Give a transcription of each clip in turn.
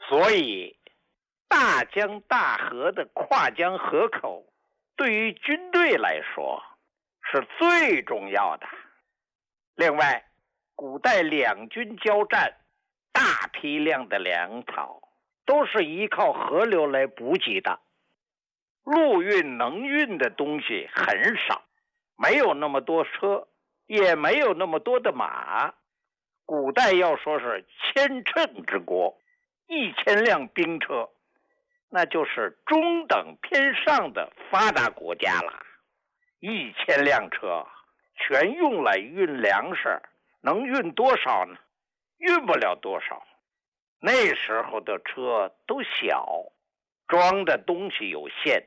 所以大江大河的跨江河口对于军队来说是最重要的。另外，古代两军交战，大批量的粮草都是依靠河流来补给的，陆运能运的东西很少，没有那么多车，也没有那么多的马。古代要说是千乘之国，1000辆兵车，那就是中等偏上的发达国家了。1000辆车全用来运粮食，能运多少呢？运不了多少。那时候的车都小，装的东西有限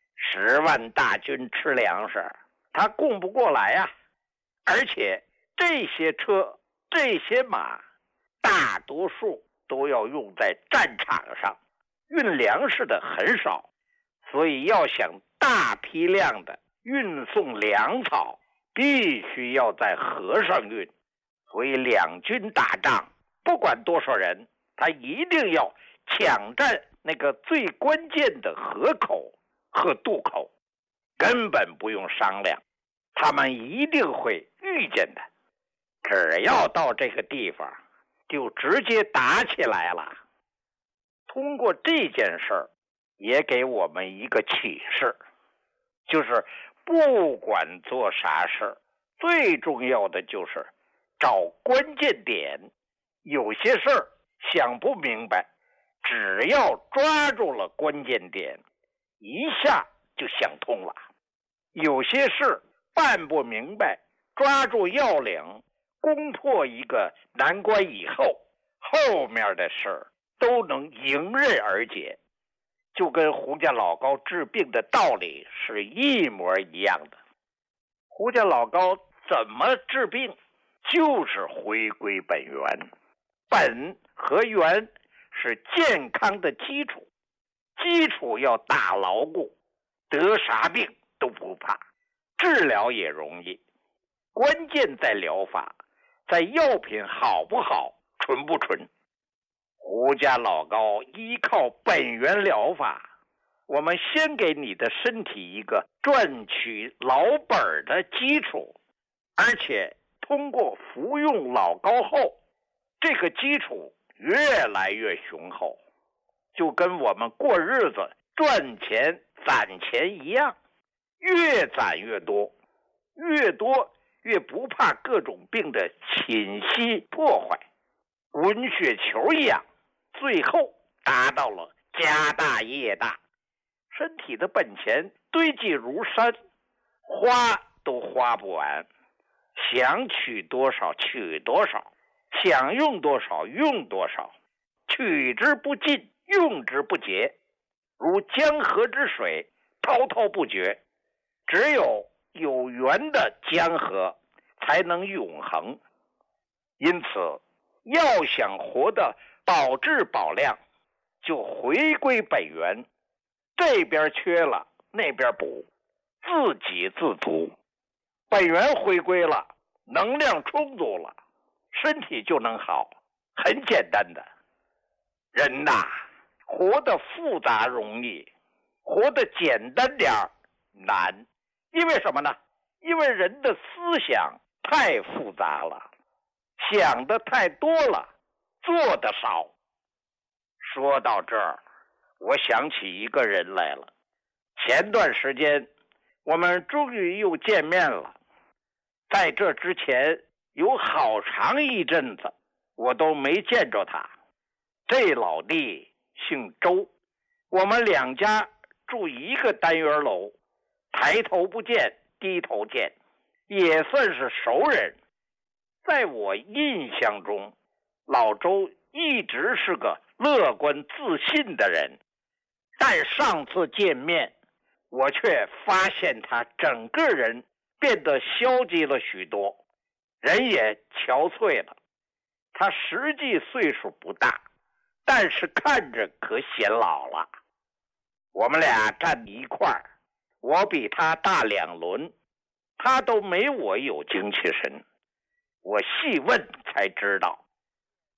，10万大军吃粮食，他供不过来啊。而且这些车这些马大多数都要用在战场上，运粮食的很少，所以要想大批量的运送粮草，必须要在河上运。所以两军打仗，不管多少人，他一定要抢占那个最关键的河口和渡口，根本不用商量，他们一定会遇见的。只要到这个地方，就直接打起来了。通过这件事儿，也给我们一个启示，就是不管做啥事，最重要的就是找关键点。有些事儿想不明白，只要抓住了关键点，一下就想通了。有些事办不明白，抓住要领，攻破一个难关以后，后面的事都能迎刃而解，就跟胡家老高治病的道理是一模一样的。胡家老高怎么治病？就是回归本源。本和源是健康的基础，基础要打牢固，得啥病都不怕，治疗也容易。关键在疗法，在药品好不好，纯不纯。胡家老高依靠本源疗法，我们先给你的身体一个赚取老本的基础，而且通过服用老高后，这个基础越来越雄厚，就跟我们过日子赚钱攒钱一样，越攒越多，越多越不怕各种病的侵袭破坏，滚雪球一样，最后达到了家大业大，身体的本钱堆积如山，花都花不完，想取多少取多少，想用多少用多少，取之不尽，用之不竭，如江河之水，滔滔不绝。只有有源的江河才能永恒。因此要想活得保质保量，就回归本源，这边缺了那边补，自给自足。本源回归了，能量充足了，身体就能好，很简单的。人呐，活得复杂容易，活得简单点难。因为什么呢？因为人的思想太复杂了，想的太多了，做的少。说到这儿，我想起一个人来了。前段时间我们终于又见面了，在这之前有好长一阵子我都没见着他。这老弟姓周，我们两家住一个单元楼，抬头不见低头见，也算是熟人。在我印象中，老周一直是个乐观自信的人，但上次见面，我却发现他整个人变得消极了许多，人也憔悴了。他实际岁数不大，但是看着可显老了。我们俩站一块儿，我比他大2轮，他都没我有精气神。我细问才知道，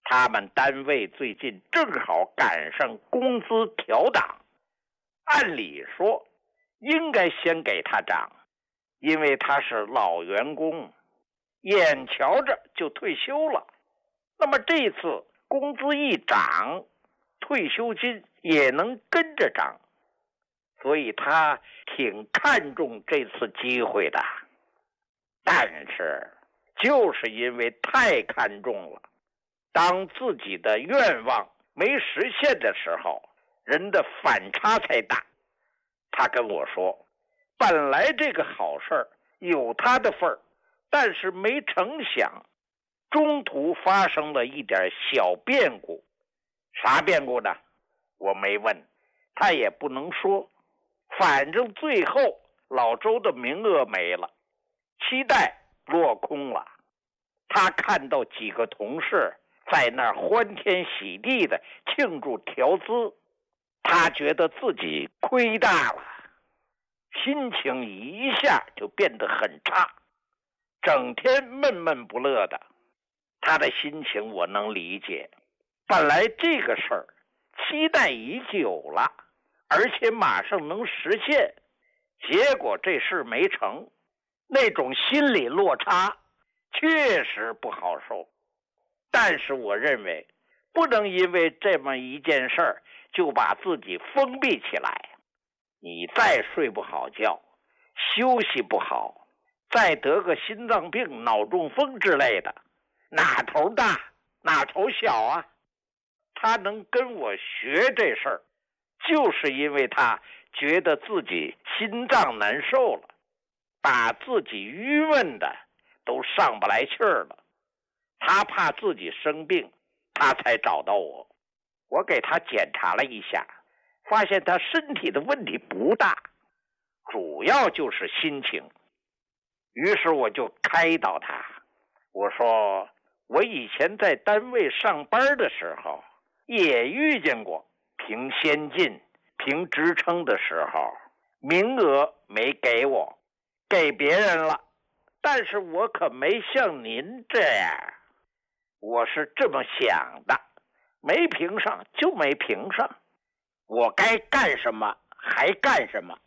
他们单位最近正好赶上工资调档，按理说应该先给他涨，因为他是老员工，眼瞧着就退休了。那么这次工资一涨，退休金也能跟着涨，所以他挺看重这次机会的。但是就是因为太看重了，当自己的愿望没实现的时候，人的反差才大。他跟我说，本来这个好事有他的份儿，但是没成想中途发生了一点小变故。啥变故呢？我没问，他也不能说。反正最后老周的名额没了，期待落空了。他看到几个同事在那儿欢天喜地的庆祝调资，他觉得自己亏大了，心情一下就变得很差，整天闷闷不乐的。他的心情我能理解，本来这个事儿期待已久了，而且马上能实现，结果这事没成，那种心理落差确实不好受。但是我认为不能因为这么一件事儿就把自己封闭起来。你再睡不好觉，休息不好，再得个心脏病、脑中风之类的，哪头大哪头小啊。他能跟我学这事儿，就是因为他觉得自己心脏难受了，把自己郁闷的都上不来气儿了。他怕自己生病，他才找到我。我给他检查了一下，发现他身体的问题不大，主要就是心情。于是我就开导他，我说我以前在单位上班的时候也遇见过评先进、评职称的时候，名额没给我，给别人了，但是我可没像您这样。我是这么想的，没评上就没评上，我该干什么还干什么，